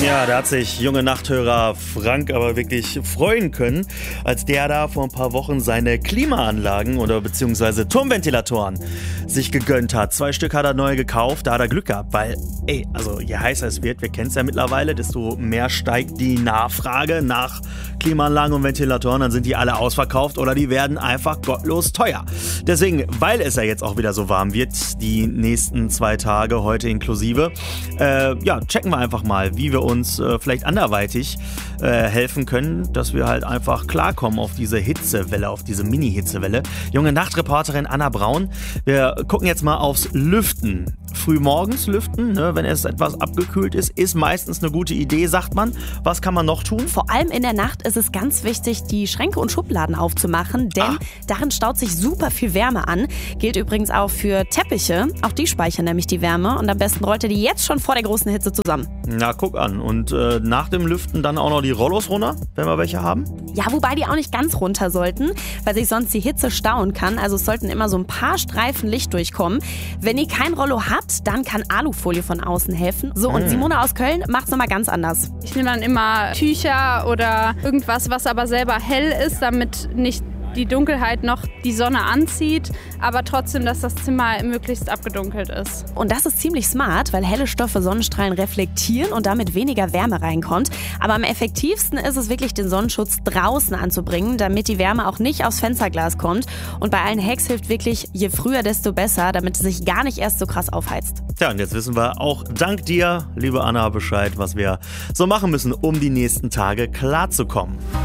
Ja, da hat sich junge Nachthörer Frank aber wirklich freuen können, als der da vor ein paar Wochen seine Klimaanlagen oder beziehungsweise Turmventilatoren sich gegönnt hat. 2 Stück hat er neu gekauft, da hat er Glück gehabt, weil, also je heißer es wird, wir kennen es ja mittlerweile, desto mehr steigt die Nachfrage nach Klimaanlagen und Ventilatoren, dann sind die alle ausverkauft oder die werden einfach gottlos teuer. Deswegen, weil es ja jetzt auch wieder so warm wird, die nächsten 2 Tage, heute inklusive, checken wir einfach mal, wie wir uns vielleicht anderweitig helfen können, dass wir halt einfach klarkommen auf diese Hitzewelle, auf diese Mini-Hitzewelle. Junge Nachtreporterin Anna Braun, wir gucken jetzt mal aufs Lüften. Frühmorgens lüften, wenn es etwas abgekühlt ist meistens eine gute Idee, sagt man. Was kann man noch tun? Vor allem in der Nacht ist es ganz wichtig, die Schränke und Schubladen aufzumachen, denn darin staut sich super viel Wärme an. Gilt übrigens auch für Teppiche. Auch die speichern nämlich die Wärme und am besten rollt ihr die jetzt schon vor der großen Hitze zusammen. Na, guck an. Und nach dem Lüften dann auch noch die Rollos runter, wenn wir welche haben? Ja, wobei die auch nicht ganz runter sollten, weil sich sonst die Hitze stauen kann. Also es sollten immer so ein paar Streifen Licht durchkommen. Wenn ihr kein Rollo habt, dann kann Alufolie von außen helfen. So, und Simone aus Köln macht's nochmal ganz anders. Ich nehme dann immer Tücher oder irgendwas, was aber selber hell ist, damit nicht die Dunkelheit noch die Sonne anzieht, aber trotzdem, dass das Zimmer möglichst abgedunkelt ist. Und das ist ziemlich smart, weil helle Stoffe Sonnenstrahlen reflektieren und damit weniger Wärme reinkommt. Aber am effektivsten ist es wirklich, den Sonnenschutz draußen anzubringen, damit die Wärme auch nicht aufs Fensterglas kommt. Und bei allen Hacks hilft wirklich, je früher, desto besser, damit es sich gar nicht erst so krass aufheizt. Tja, und jetzt wissen wir auch dank dir, liebe Anna, Bescheid, was wir so machen müssen, um die nächsten Tage klarzukommen.